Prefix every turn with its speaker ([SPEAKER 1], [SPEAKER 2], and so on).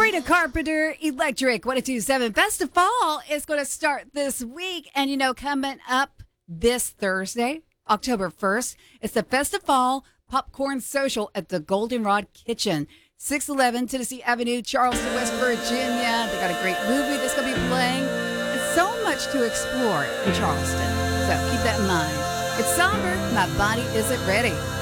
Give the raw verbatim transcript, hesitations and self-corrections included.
[SPEAKER 1] Sabrina Carpenter, Electric one oh two point seven. Best of Fall is going to start this week. And, you know, coming up this Thursday, October first, it's the Best of Fall Popcorn Social at the Goldenrod Kitchen, six eleven Tennessee Avenue, Charleston, West Virginia. They got a great movie that's going to be playing. And so much to explore in Charleston. So keep that in mind. It's somber. My body isn't ready.